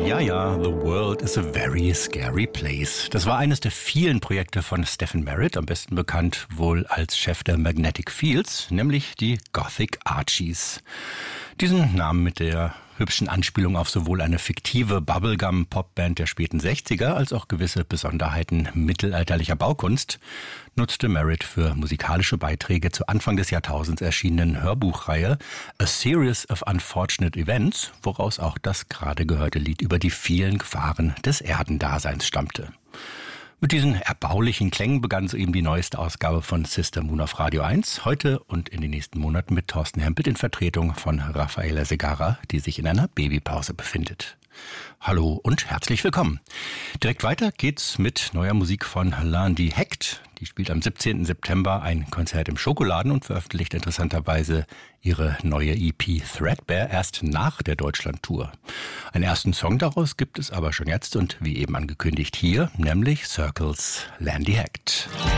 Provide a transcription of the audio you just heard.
Ja, ja, The World is a Very Scary Place. Das war eines der vielen Projekte von Stephen Merritt, am besten bekannt wohl als Chef der Magnetic Fields, nämlich die Gothic Archies. Diesen Namen mit der hübschen Anspielung auf sowohl eine fiktive Bubblegum-Popband der späten 60er als auch gewisse Besonderheiten mittelalterlicher Baukunst nutzte Merritt für musikalische Beiträge zur Anfang des Jahrtausends erschienenen Hörbuchreihe A Series of Unfortunate Events, woraus auch das gerade gehörte Lied über die vielen Gefahren des Erdendaseins stammte. Mit diesen erbaulichen Klängen begann soeben die neueste Ausgabe von Sister Moon auf Radio 1. Heute und in den nächsten Monaten mit Thorsten Hempel in Vertretung von Rafaela Segarra, die sich in einer Babypause befindet. Hallo und herzlich willkommen. Direkt weiter geht's mit neuer Musik von Lundi Hecht. Die spielt am 17. September ein Konzert im Schokoladen und veröffentlicht interessanterweise ihre neue EP Threadbare erst nach der Deutschland-Tour. Einen ersten Song daraus gibt es aber schon jetzt und wie eben angekündigt hier, nämlich Circles Lundi Hecht.